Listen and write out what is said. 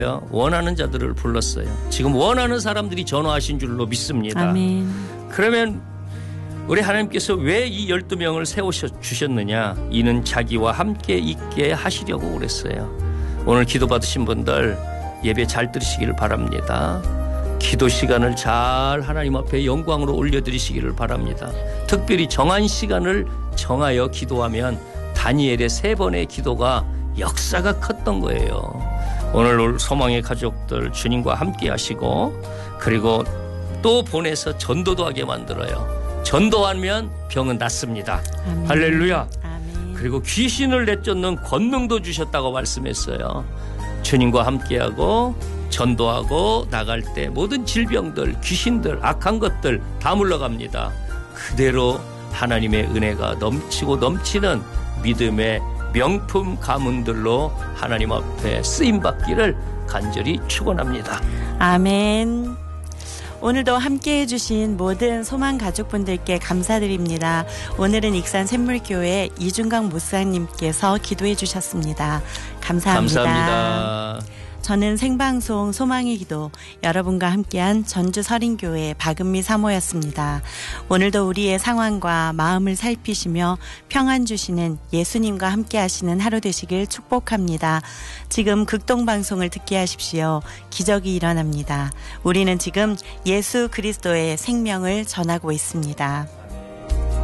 원하는 자들을 불렀어요. 지금 원하는 사람들이 전화하신 줄로 믿습니다. 아멘. 그러면 우리 하나님께서 왜 이 12명을 세우셨느냐? 이는 자기와 함께 있게 하시려고 그랬어요. 오늘 기도 받으신 분들 예배 잘 들으시기를 바랍니다. 기도 시간을 잘 하나님 앞에 영광으로 올려드리시기를 바랍니다. 특별히 정한 시간을 정하여 기도하면 다니엘의 3번의 기도가 역사가 컸던 거예요. 오늘 소망의 가족들 주님과 함께 하시고 그리고 또 보내서 전도도 하게 만들어요. 전도하면 병은 낫습니다. 아멘. 할렐루야. 아멘. 그리고 귀신을 내쫓는 권능도 주셨다고 말씀했어요. 주님과 함께하고 전도하고 나갈 때 모든 질병들, 귀신들, 악한 것들 다 물러갑니다. 그대로 하나님의 은혜가 넘치고 넘치는 믿음의 명품 가문들로 하나님 앞에 쓰임받기를 간절히 축원합니다. 아멘. 오늘도 함께해 주신 모든 소망 가족분들께 감사드립니다. 오늘은 익산 샘물교회 이준강 목사님께서 기도해 주셨습니다. 감사합니다. 감사합니다. 저는 생방송 소망의 기도 여러분과 함께한 전주 서린교회 박은미 사모였습니다. 오늘도 우리의 상황과 마음을 살피시며 평안 주시는 예수님과 함께 하시는 하루 되시길 축복합니다. 지금 극동방송을 듣게 하십시오. 기적이 일어납니다. 우리는 지금 예수 그리스도의 생명을 전하고 있습니다.